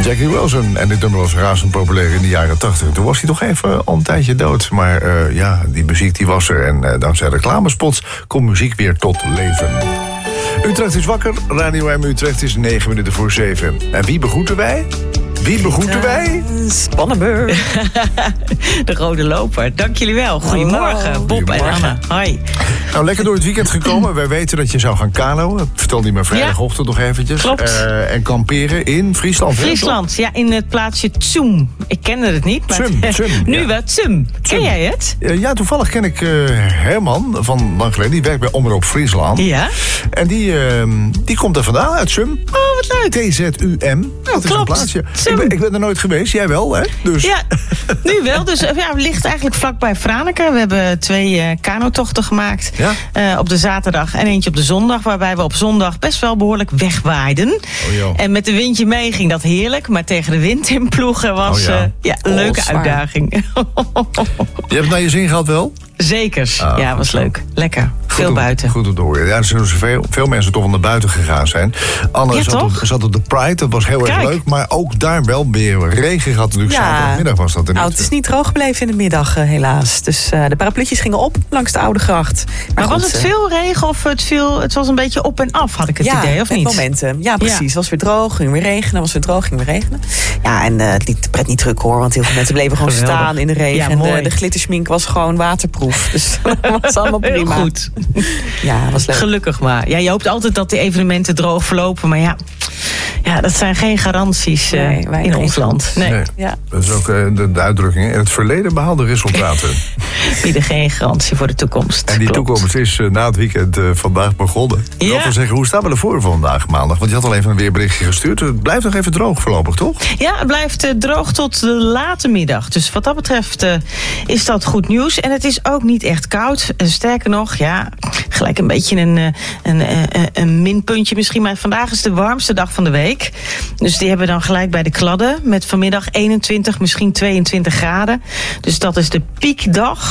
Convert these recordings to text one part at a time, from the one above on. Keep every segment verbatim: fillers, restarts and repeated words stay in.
Jackie Wilson. En dit nummer was razend populair in de jaren tachtig. Toen was hij toch even al een tijdje dood. Maar uh, ja, die muziek die was er. En uh, dankzij reclamespots komt muziek weer tot leven. Utrecht is wakker. Radio M Utrecht is negen minuten voor zeven. En wie begroeten wij? Wie begroeten wij? Spannenburg. De rode loper. Dank jullie wel. Goedemorgen, Bob Goedemorgen. en Anne. Hoi. Nou, lekker door het weekend gekomen. Wij weten dat je zou gaan kanoën. Dat vertelde je me vrijdagochtend ja. nog eventjes. Klopt. Uh, en kamperen in Friesland. Friesland, ja, in het plaatsje Tsum. Ik kende het niet, maar Tsum, Tsum, nu ja. wel Tsum. Ken jij het? Uh, ja, toevallig ken ik uh, Herman van lang geleden. Die werkt bij Omroep Friesland. Ja. En die, uh, die komt er vandaan, uit Tsum. Oh, wat leuk. T Z U M. Dat is klopt. een plaatsje. Tsum. Ik ben, ik ben er nooit geweest. Jij wel, hè? Dus. Ja, nu wel. Dus ja, het ligt eigenlijk vlakbij Franeker. We hebben twee uh, kanotochten gemaakt. Ja? Uh, op de zaterdag en eentje op de zondag. Waarbij we op zondag best wel behoorlijk wegwaaiden. Oh, en met de windje mee ging dat heerlijk. Maar tegen de wind in ploegen was oh, ja. Uh, ja, een oh, leuke zwaar. uitdaging. Je hebt het naar je zin gehad wel? Zekers. Ah, ja, was zo. leuk. Lekker. Goed Veel om, buiten. Goed om te horen. Ja, er zullen veel, veel mensen toch wel naar buiten gegaan zijn. Anne Ja, zat, op, toch? zat op de Pride, dat was heel Kijk. erg leuk. Maar ook daar wel weer regen gehad. Natuurlijk Ja. zaterdagmiddag was dat er Nou, niet. het is niet droog gebleven in de middag, uh, helaas. Dus uh, de parapluutjes gingen op langs de Oude Gracht. Maar, Maar was goed, het uh, veel regen of het, viel, het was een beetje op en af, had ik het ja, idee, of met niet? momenten. Ja, precies. Ja. Het was weer droog, ging weer regenen. Was weer droog, ging weer regenen. Ja, en uh, het liet de pret niet druk hoor. Want heel veel mensen bleven gewoon Geweldig. staan in de regen. Ja, en mooi. de, de glitterschmink was gewoon waterproef. Dus dat was allemaal Heel prima. goed. Ja, was leuk. Gelukkig maar. Ja, je hoopt altijd dat die evenementen droog verlopen. Maar ja, ja dat zijn geen garanties uh, Nee, wij in geen ons land. Nee, Nee. Ja. Dat is ook uh, de, de uitdrukking. In het verleden behaalde resultaten. bieden geen garantie voor de toekomst. En die Klopt. toekomst is uh, na het weekend uh, vandaag begonnen. Ja. Dat wil zeggen, hoe staan we ervoor vandaag maandag? Want je had al even een weerberichtje gestuurd. Het blijft nog even droog voorlopig, toch? Ja, het blijft uh, droog tot de late middag. Dus wat dat betreft uh, is dat goed nieuws. En het is ook niet echt koud. Uh, sterker nog, ja, gelijk een beetje een, uh, een, uh, een minpuntje misschien. Maar vandaag is de warmste dag van de week. Dus die hebben we dan gelijk bij de kladden. Met vanmiddag eenentwintig, misschien tweeëntwintig graden. Dus dat is de piekdag.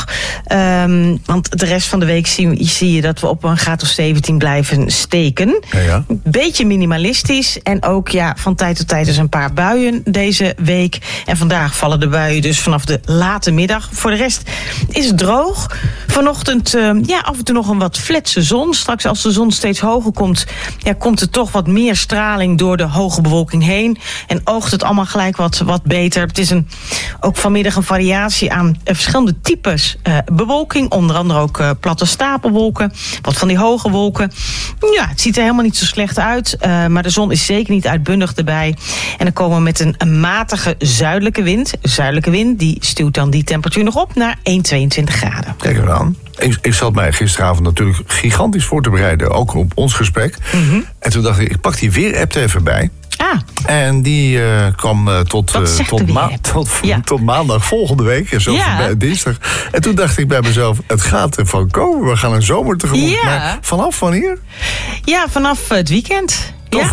Um, want de rest van de week zie, zie je dat we op een graad of zeventien blijven steken. Ja, ja. Beetje minimalistisch. En ook ja, van tijd tot tijd is een paar buien deze week. En vandaag vallen de buien dus vanaf de late middag. Voor de rest is het droog. Vanochtend uh, ja, af en toe nog een wat fletse zon. Straks als de zon steeds hoger komt, ja, komt er toch wat meer straling door de hoge bewolking heen. En oogt het allemaal gelijk wat, wat beter. Het is een, ook vanmiddag een variatie aan uh, verschillende types uh, bewolking. Onder andere ook uh, platte stapelwolken. Wat van die hoge wolken. Ja, het ziet er helemaal niet zo slecht uit. Uh, maar de zon is zeker niet uitbundig erbij. En dan komen we met een, een matige zuidelijke wind. Zuidelijke wind, die stuwt dan die temperatuur nog op naar één komma tweeëntwintig graden. Kijk even aan. Ik, ik zat mij gisteravond natuurlijk gigantisch voor te bereiden. Ook op ons gesprek. Mm-hmm. En toen dacht ik, ik pak die weer-app er even bij. Ah, En die uh, kwam uh, tot, Wat uh, zegt tot, de ma- weer-app? tot, Ja. tot maandag volgende week. En zo Ja. bij dinsdag. En toen dacht ik bij mezelf, het gaat ervan komen. We gaan een zomer tegemoet. Ja. Maar vanaf wanneer? ja, vanaf het weekend.